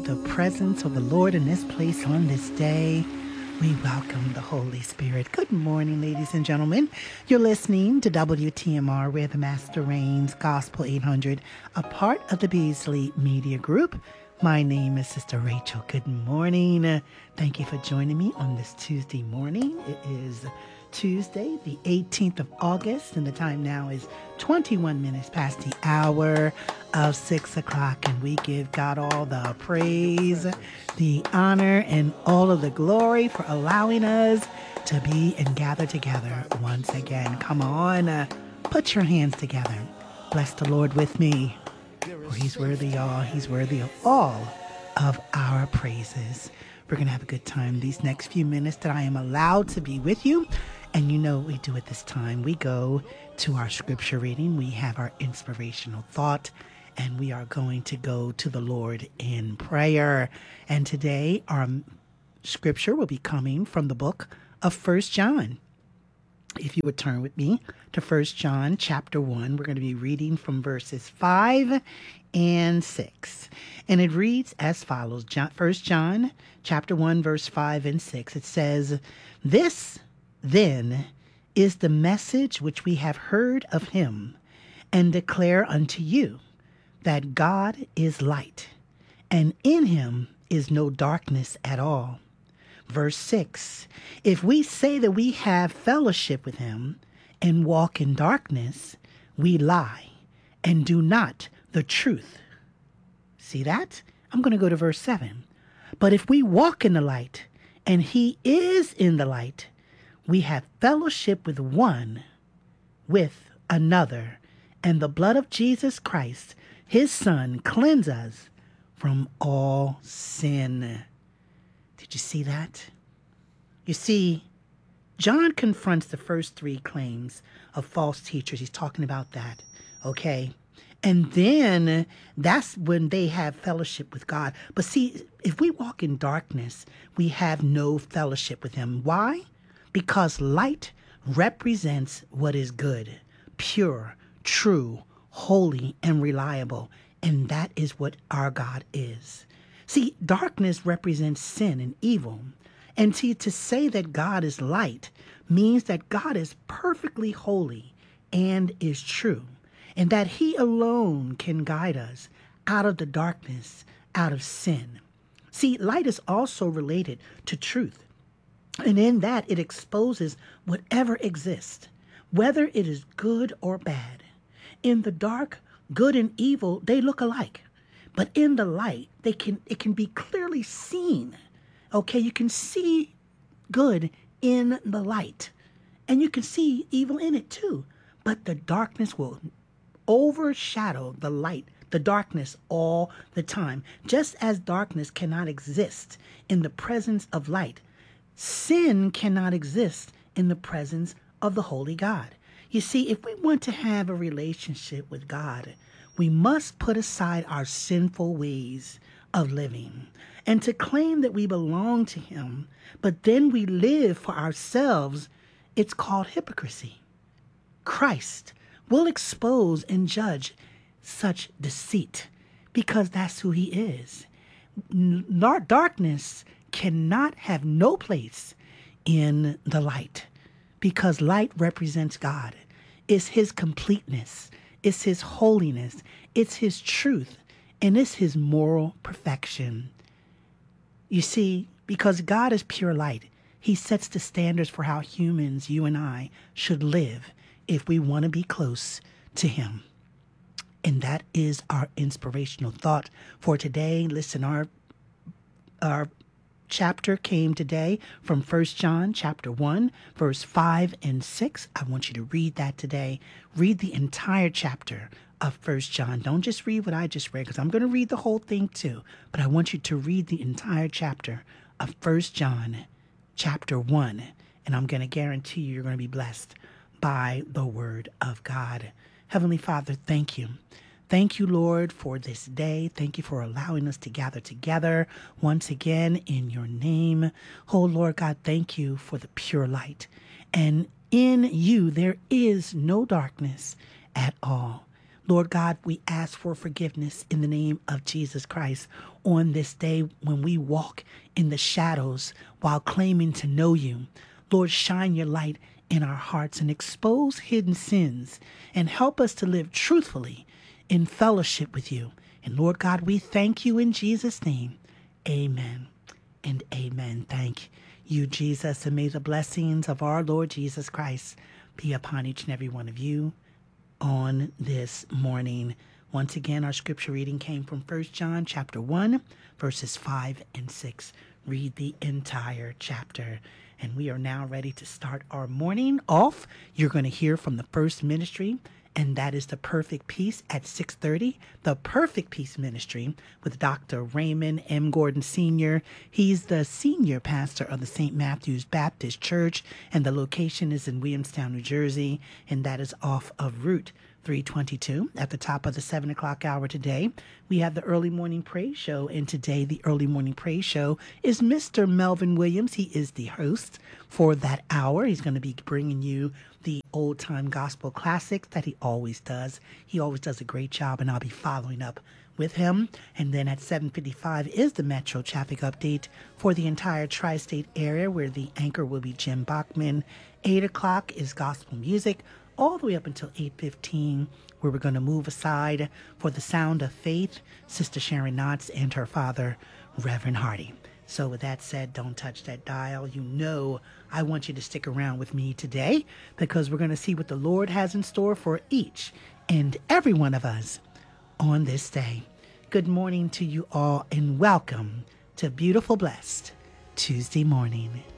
the presence of the Lord in this place on this day. We welcome the Holy Spirit. Good morning, ladies and gentlemen. You're listening to WTMR, where the Master reigns, Gospel 800, a part of the Beasley Media Group. My name is Sister Rachel. Good morning. Thank you for joining me on this Tuesday morning. It is Tuesday, the 18th of August, and the time now is 21 minutes past the hour of 6 o'clock, and we give God all the praise, the honor, and all of the glory for allowing us to be and gather together once again. Come on, put your hands together. Bless the Lord with me, for He's worthy of all of our praises. We're going to have a good time these next few minutes that I am allowed to be with you. And you know what we do at this time. We go to our scripture reading. We have our inspirational thought, and we are going to go to the Lord in prayer. And today our scripture will be coming from the book of 1 John. If you would turn with me to 1 John chapter 1, we're going to be reading from verses 5 and 6. And it reads as follows. 1 John chapter 1, verse 5 and 6. It says, "This then is the message which we have heard of him and declare unto you, that God is light, and in him is no darkness at all." Verse 6, "If we say that we have fellowship with him and walk in darkness, we lie and do not the truth." See that? I'm going to go to verse 7. "But if we walk in the light, and he is in the light, we have fellowship with one with another, and the blood of Jesus Christ, his Son, cleanse us from all sin." Did you see that? You see, John confronts the first three claims of false teachers. He's talking about that, okay? And then that's when they have fellowship with God. But see, if we walk in darkness, we have no fellowship with him. Why? Because light represents what is good, pure, true, holy, and reliable. And that is what our God is. See, darkness represents sin and evil. And to say that God is light means that God is perfectly holy and is true, and that he alone can guide us out of the darkness, out of sin. See, light is also related to truth. And in that, it exposes whatever exists, whether it is good or bad. In the dark, good and evil, they look alike. But in the light, it can be clearly seen. Okay, you can see good in the light. And you can see evil in it too. But the darkness will overshadow the light, the darkness all the time. Just as darkness cannot exist in the presence of light, sin cannot exist in the presence of the Holy God. You see, if we want to have a relationship with God, we must put aside our sinful ways of living and to claim that we belong to him, but then we live for ourselves. It's called hypocrisy. Christ will expose and judge such deceit because that's who he is. Darkness cannot have no place in the light because light represents God. It's his completeness. It's his holiness. It's his truth. And it's his moral perfection. You see, because God is pure light, he sets the standards for how humans, you and I, should live if we want to be close to him. And that is our inspirational thought for today. Listen, our chapter came today from 1 John chapter 1, verse 5 and 6. I want you to read that today. Read the entire chapter of 1 John. Don't just read what I just read, because I'm going to read the whole thing too. But I want you to read the entire chapter of 1 John chapter 1. And I'm going to guarantee you're going to be blessed by the word of God. Heavenly Father, thank you. Thank you, Lord, for this day. Thank you for allowing us to gather together once again in your name. Oh, Lord God, thank you for the pure light. And in you, there is no darkness at all. Lord God, we ask for forgiveness in the name of Jesus Christ on this day when we walk in the shadows while claiming to know you. Lord, shine your light in our hearts and expose hidden sins and help us to live truthfully in fellowship with you. And Lord God, we thank you in Jesus' name. Amen and amen. Thank you, Jesus, and may the blessings of our Lord Jesus Christ be upon each and every one of you on this morning. Once again, our scripture reading came from 1 John chapter 1, verses 5 and 6. Read the entire chapter. And we are now ready to start our morning off. You're going to hear from the first ministry, and that is the Perfect Peace at 6:30. The Perfect Peace Ministry with Dr. Raymond M. Gordon Sr. He's the senior pastor of the St. Matthew's Baptist Church, and the location is in Williamstown, New Jersey, and that is off of Route 322. At the top of the 7 o'clock hour today, we have the Early Morning Praise Show, and today the Early Morning Praise Show is Mr. Melvin Williams. He is the host for that hour. He's going to be bringing you the old-time gospel classics that he always does. He always does a great job, and I'll be following up with him. And then at 7:55 is the Metro Traffic Update for the entire tri-state area, where the anchor will be Jim Bachman. 8 o'clock is gospel music, all the way up until 8:15, where we're going to move aside for the Sound of Faith, Sister Sharon Knotts and her father, Reverend Hardy. So with that said, don't touch that dial. You know I want you to stick around with me today, because we're going to see what the Lord has in store for each and every one of us on this day. Good morning to you all, and welcome to Beautiful Blessed Tuesday Morning.